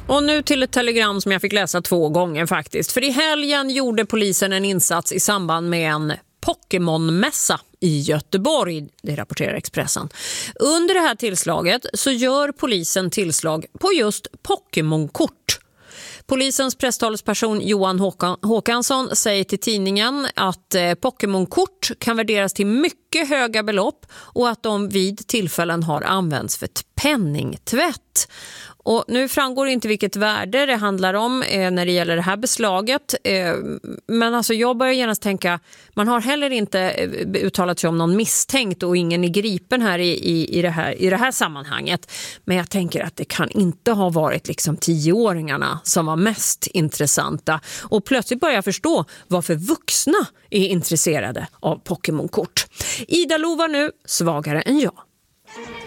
Och nu till ett telegram som jag fick läsa 2 gånger faktiskt. För i helgen gjorde polisen en insats i samband med en Pokémon-mässa i Göteborg, det rapporterar Expressen. Under det här tillslaget så gör polisen tillslag på just Pokémon-kort. Polisens presstalesperson Johan Håkansson säger till tidningen att Pokémon-kort kan värderas till mycket höga belopp och att de vid tillfällen har använts för penningtvätt. Och nu framgår inte vilket värde det handlar om när det gäller det här beslaget. Men alltså jag börjar genast tänka, man har heller inte uttalat sig om någon misstänkt och ingen är gripen här i det här sammanhanget. Men jag tänker att det kan inte ha varit liksom 10-åringarna som var mest intressanta. Och plötsligt börjar jag förstå varför vuxna är intresserade av Pokémon-kort. Ida Lova nu, svagare än jag.